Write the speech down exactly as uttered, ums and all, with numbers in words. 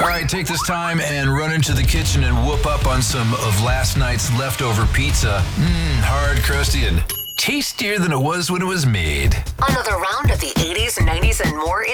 right, take this time and run into the kitchen and whoop up on some of last night's leftover pizza. Mmm, hard, crusty, and tastier than it was when it was made. Another round of the eighties, nineties, and more